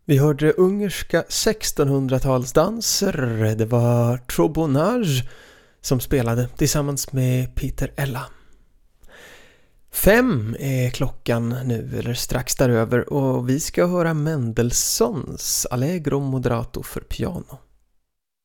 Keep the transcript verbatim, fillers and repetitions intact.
Vi hörde ungerska sextonhundratalsdanser. Det var Trobonage som spelade tillsammans med Peter Ella. Fem är klockan nu, eller strax däröver, och vi ska höra Mendelssohns Allegro Moderato för piano.